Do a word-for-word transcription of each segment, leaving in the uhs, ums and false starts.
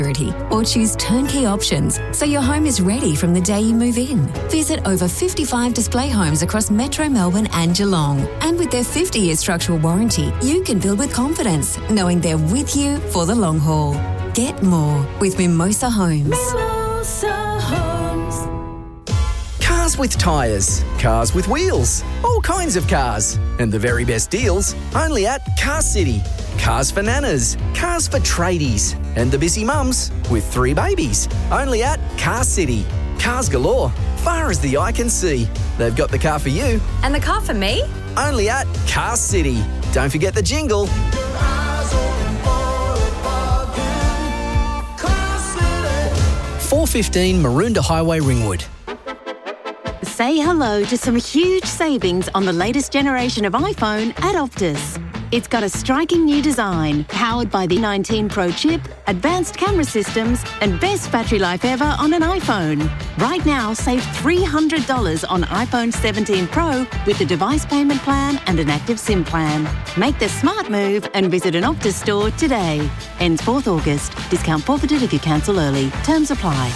or choose turnkey options so your home is ready from the day you move in. Visit over fifty-five display homes across Metro Melbourne and Geelong. And with their fifty-year structural warranty, you can build with confidence, knowing they're with you for the long haul. Get more with Mimosa Homes. Mimosa Homes. Cars with tyres, cars with wheels, all kinds of cars. And the very best deals only at Car City. Cars for nanas, cars for tradies, and the busy mums with three babies. Only at Car City. Cars galore, far as the eye can see. They've got the car for you. And the car for me? Only at Car City. Don't forget the jingle. four fifteen Maroondah Highway, Ringwood. Say hello to some huge savings on the latest generation of iPhone at Optus. It's got a striking new design, powered by the nineteen Pro chip, advanced camera systems, and best battery life ever on an iPhone. Right now, save three hundred dollars on iPhone seventeen Pro with the device payment plan and an active SIM plan. Make the smart move and visit an Optus store today. Ends fourth August. Discount forfeited if you cancel early. Terms apply.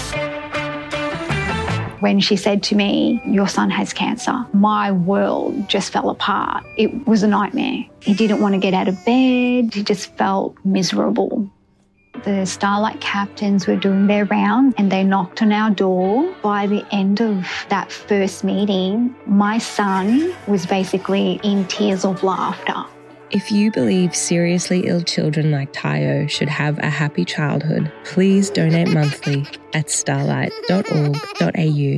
When she said to me, your son has cancer, my world just fell apart. It was a nightmare. He didn't want to get out of bed. He just felt miserable. The Starlight captains were doing their round and they knocked on our door. By the end of that first meeting, my son was basically in tears of laughter. If you believe seriously ill children like Tayo should have a happy childhood, please donate monthly at starlight dot org dot a u.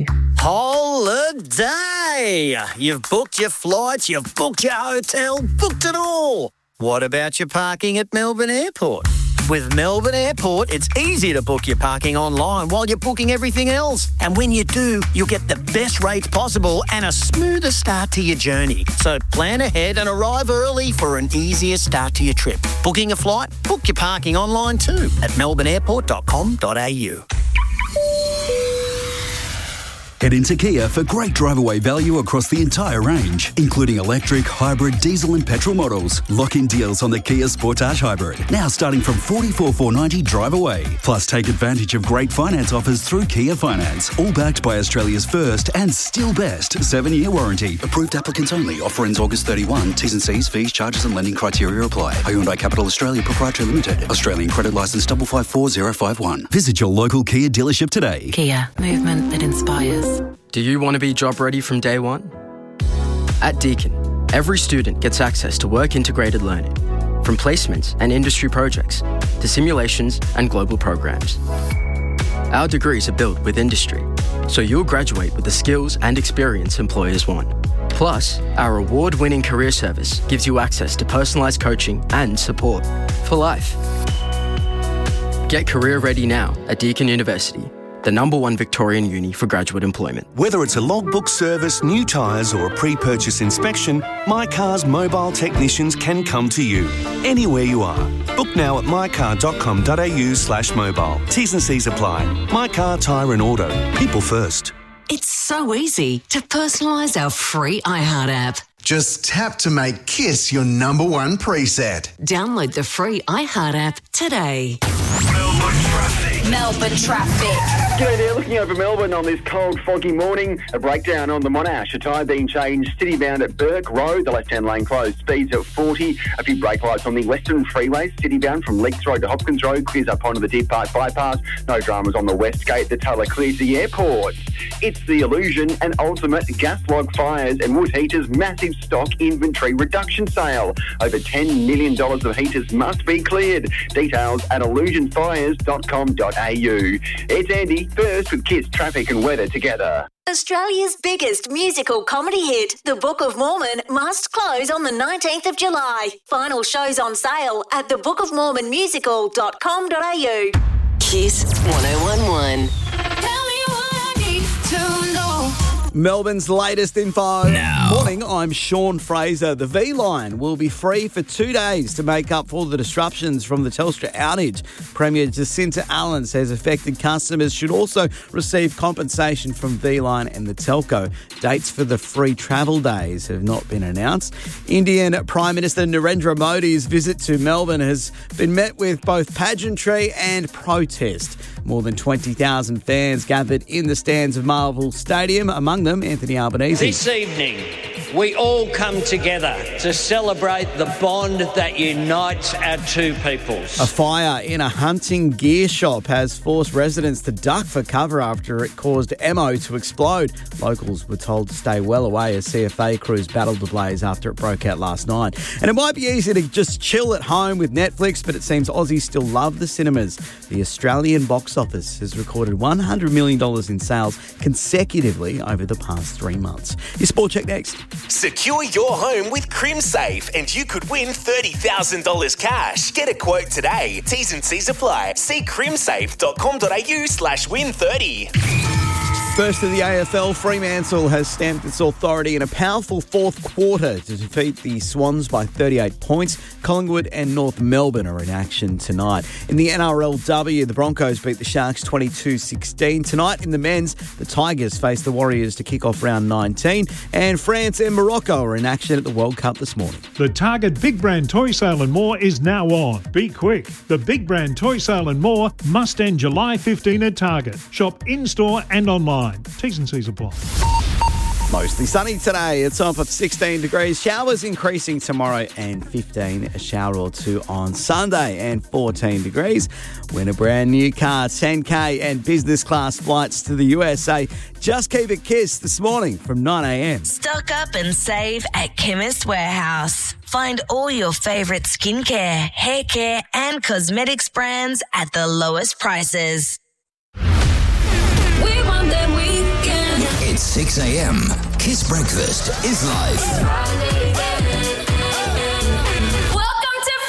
Holiday! You've booked your flights, you've booked your hotel, booked it all. What about your parking at Melbourne Airport? With Melbourne Airport, it's easy to book your parking online while you're booking everything else. And when you do, you'll get the best rates possible and a smoother start to your journey. So plan ahead and arrive early for an easier start to your trip. Booking a flight? Book your parking online too at melbourne airport dot com dot a u. Head into Kia for great drive-away value across the entire range, including electric, hybrid, diesel and petrol models. Lock-in deals on the Kia Sportage Hybrid, now starting from forty-four thousand four hundred ninety drive away. Plus, take advantage of great finance offers through Kia Finance, all backed by Australia's first and still best seven-year warranty. Approved applicants only. Offer ends August thirty-first. T's and C's, fees, charges and lending criteria apply. Hyundai Capital Australia Proprietary Limited. Australian credit licence five five four zero five one. Visit your local Kia dealership today. Kia, movement that inspires. Do you want to be job ready from day one? At Deakin, every student gets access to work-integrated learning, from placements and industry projects to simulations and global programs. Our degrees are built with industry, so you'll graduate with the skills and experience employers want. Plus, our award-winning career service gives you access to personalised coaching and support for life. Get career ready now at Deakin University, the number one Victorian uni for graduate employment. Whether it's a logbook service, new tyres or a pre-purchase inspection, My Car's mobile technicians can come to you, anywhere you are. Book now at my car dot com dot a u slash mobile. T's and C's apply. My Car, Tyre and Auto. People first. It's so easy to personalise our free iHeart app. Just tap to make KISS your number one preset. Download the free iHeart app today. Melbourne traffic. Melbourne traffic. G'day there, looking over Melbourne on this cold, foggy morning. A breakdown on the Monash. A tyre being changed city bound at Burke Road. The left-hand lane closed. Speeds at forty. A few brake lights on the Western Freeway. City bound from Leeks Road to Hopkins Road. Clears up onto the Deer Park bypass. No dramas on the West Gate. The Taylor clears the airport. It's the Illusion and Ultimate Gas Log Fires and Wood Heaters massive stock inventory reduction sale. Over ten million dollars of heaters must be cleared. Details at illusion fires dot com dot a u. It's Andy, first with KISS traffic and weather together. Australia's biggest musical comedy hit, The Book of Mormon, must close on the nineteenth of July. Final shows on sale at the book of mormon musical dot com dot a u. KISS one oh one one. Tell me what I need to know. Melbourne's latest info. Now. Morning, I'm Sean Fraser. The V-Line will be free for two days to make up for the disruptions from the Telstra outage. Premier Jacinta Allen says affected customers should also receive compensation from V-Line and the telco. Dates for the free travel days have not been announced. Indian Prime Minister Narendra Modi's visit to Melbourne has been met with both pageantry and protest. More than twenty thousand fans gathered in the stands of Marvel Stadium, among them Anthony Albanese. This evening, we all come together to celebrate the bond that unites our two peoples. A fire in a hunting gear shop has forced residents to duck for cover after it caused ammo to explode. Locals were told to stay well away as C F A crews battled the blaze after it broke out last night. And it might be easy to just chill at home with Netflix, but it seems Aussies still love the cinemas. The Australian box office has recorded one hundred million dollars in sales consecutively over the past three months. Your Sport Check next. Secure your home with CrimSafe and you could win thirty thousand dollars cash. Get a quote today. T's and C's apply. See crimsafe.com.au slash win 30. First of the A F L, Fremantle has stamped its authority in a powerful fourth quarter to defeat the Swans by thirty-eight points. Collingwood and North Melbourne are in action tonight. In the N R L W, the Broncos beat the Sharks twenty-two sixteen. Tonight in the men's, the Tigers face the Warriors to kick off round nineteen. And France and Morocco are in action at the World Cup this morning. The Target Big Brand Toy Sale and More is now on. Be quick. The Big Brand Toy Sale and More must end July fifteenth at Target. Shop in-store and online. T's and C's apply. Mostly sunny today. It's up at sixteen degrees. Showers increasing tomorrow and fifteen. A shower or two on Sunday and fourteen degrees. Win a brand new car, ten K and business class flights to the U S A. Just keep it Kiss this morning from nine a.m. Stock up and save at Chemist Warehouse. Find all your favourite skincare, hair care and cosmetics brands at the lowest prices. We want them weekend. It's six a.m. Kiss Breakfast is live. Welcome to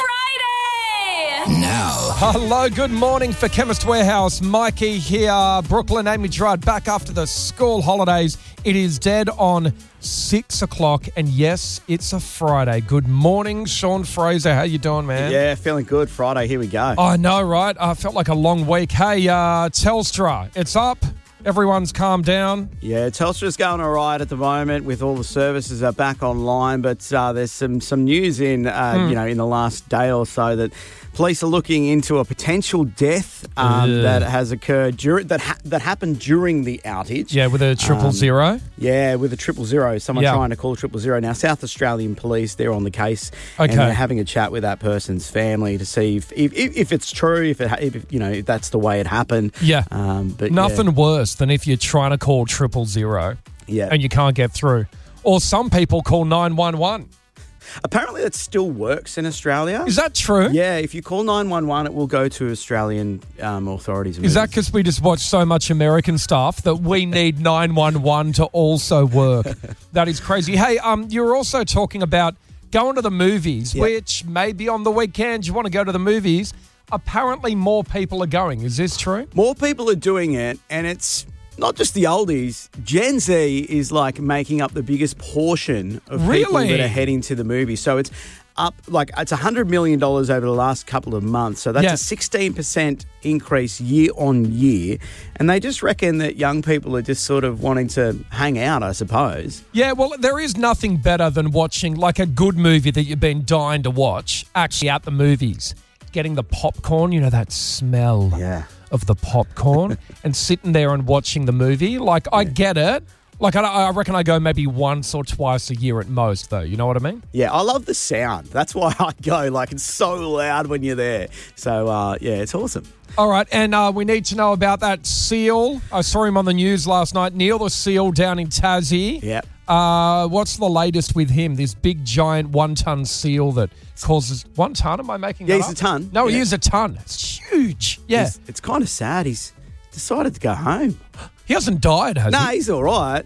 Friday. Now. Hello, good morning for Chemist Warehouse. Mikey here. Brooklyn, Amy Gerard back after the school holidays. It is dead on six o'clock and yes, it's a Friday. Good morning, Sean Fraser. How you doing, man? Yeah, feeling good. Friday, here we go. I know, right? I felt like a long week. Hey, uh, Telstra, it's up. Everyone's calmed down. Yeah, Telstra's going all right at the moment with all the services are back online, but uh, there's some some news in uh, mm. you know in the last day or so that police are looking into a potential death um, yeah. that has occurred during that ha- that happened during the outage. Yeah, with a triple um, zero. Yeah, with a triple zero. Someone yeah. trying to call triple zero. Now, South Australian police, they're on the case, okay. and they're having a chat with that person's family to see if if, if it's true, if it ha- if you know if that's the way it happened. Yeah, um, but nothing yeah. worse than if you're trying to call triple zero. Yeah, and you can't get through. Or some people call nine one one. Apparently that still works in Australia. Is that true? Yeah, if you call nine one one, it will go to Australian um, authorities. Is that because we just watch so much American stuff that we need nine one one to also work? That is crazy. Hey, um, you were also talking about going to the movies, yeah. which maybe on the weekend you want to go to the movies. Apparently more people are going. Is this true? More people are doing it, and it's not just the oldies. Gen Z is like making up the biggest portion of really? people that are heading to the movie. So it's up, like it's one hundred million dollars over the last couple of months. So that's yeah. a sixteen percent increase year on year. And they just reckon that young people are just sort of wanting to hang out, I suppose. Yeah, well, there is nothing better than watching like a good movie that you've been dying to watch actually at the movies. Getting the popcorn, you know, that smell yeah. of the popcorn and sitting there and watching the movie. Like, I get it. Like, I, I reckon I go maybe once or twice a year at most, though. You know what I mean? Yeah, I love the sound. That's why I go. Like, it's so loud when you're there. So, uh, yeah, it's awesome. All right, and uh, we need to know about that seal. I saw him on the news last night. Neil the seal down in Tassie. Yep. Uh, what's the latest with him? This big, giant one-ton seal that causes... One ton? Am I making yeah, that he's up? a ton. No, yeah. he is a ton. It's huge. Yeah. It's, it's kind of sad. He's decided to go home. He hasn't died, has no, he? No, he's all right.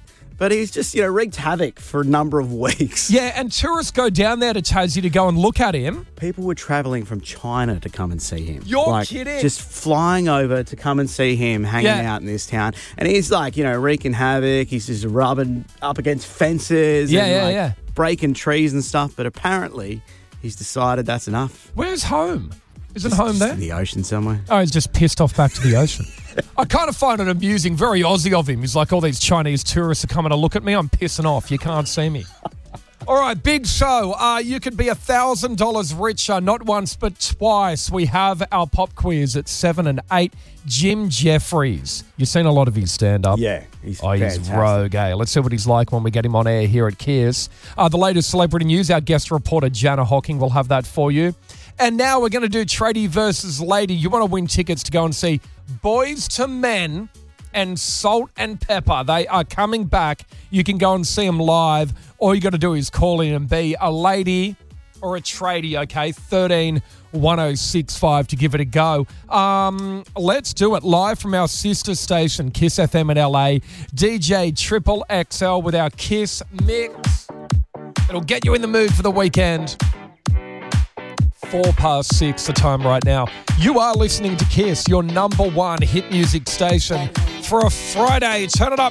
But he's just, you know, wreaked havoc for a number of weeks. Yeah, and tourists go down there to Tassie to go and look at him. People were travelling from China to come and see him. You're like, kidding. Just flying over to come and see him hanging Yeah. out in this town. And he's like, you know, wreaking havoc. He's just rubbing up against fences Yeah, and yeah, like yeah. breaking trees and stuff. But apparently he's decided that's enough. Where's home? Isn't Just- home just there? in the ocean somewhere. Oh, he's just pissed off back to the ocean. I kind of find it amusing, very Aussie of him. He's like, all these Chinese tourists are coming to look at me. I'm pissing off. You can't see me. All right, big show. Uh, you could be one thousand dollars richer, not once but twice. We have our pop quiz at seven and eight. Jim Jeffries. You've seen a lot of his stand-up. Yeah, he's Oh, he's fantastic. rogue, eh? Let's see what he's like when we get him on air here at Kiss. Uh, the latest celebrity news, our guest reporter, Jana Hocking, will have that for you. And now we're going to do Tradie versus Lady. You want to win tickets to go and see Boys to Men and Salt and Pepper. They are coming back. You can go and see them live. All you got to do is call in and be a lady or a tradie, okay? thirteen one oh six five to give it a go. Um, let's do it live from our sister station, Kiss F M in L A. D J Triple X L with our Kiss Mix. It'll get you in the mood for the weekend. Four past six the time right now. You are listening to Kiss, your number one hit music station for a Friday. Turn it up.